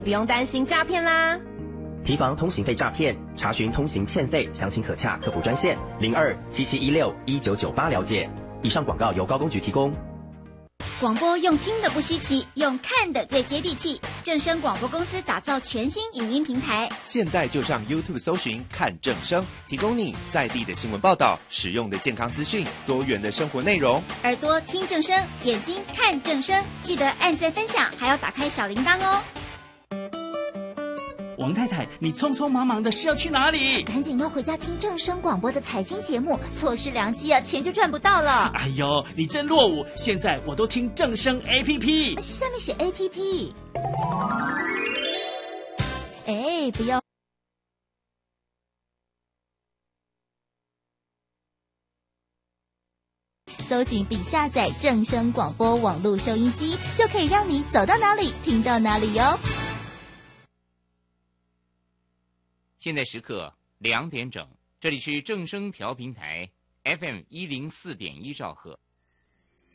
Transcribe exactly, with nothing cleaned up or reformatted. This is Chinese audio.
不用担心诈骗啦。 提防通行费诈骗，查询通行欠费，详情可洽客服专线零二七七一六一九九八了解。以上广告由高工局提供。 广播用听的不稀奇，用看的最接地气。正声广播公司打造全新影音平台， 现在就上 YouTube 搜寻看正声，提供你在地的新闻报道、实用的健康资讯、多元的生活内容。 耳朵听正声，眼睛看正声，记得按赞分享，还要打开小铃铛哦。 王太太，你匆匆忙忙的是要去哪里？ 赶紧要回家听正声广播的财经节目，错失良机啊，钱就赚不到了。 哎呦，你真落伍！现在我都听正声 A P P， 下面写 A P P。哎，不要。搜寻并下载正声广播网络收音机，就可以让你走到哪里听到哪里哟。 现在时刻两点整，这里是正声调频台 F M 一零四点一兆赫。